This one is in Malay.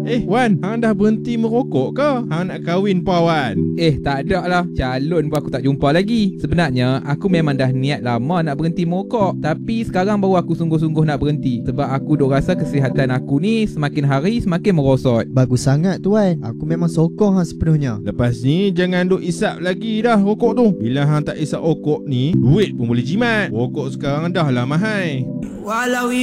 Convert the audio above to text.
Wan, hang dah berhenti merokok ke? Hang nak kahwin pa, Wan? Tak ada lah. Calon pun aku tak jumpa lagi. Sebenarnya aku memang dah niat lama nak berhenti merokok, tapi sekarang baru aku sungguh-sungguh nak berhenti. Sebab aku duk rasa kesihatan aku ni semakin hari semakin merosot. Bagus sangat tu, Wan. Aku memang sokong hang sepenuhnya. Lepas ni jangan duk isap lagi dah rokok tu. Bila hang tak isap rokok ni, duit pun boleh jimat. Rokok sekarang dah lah mahal. Walau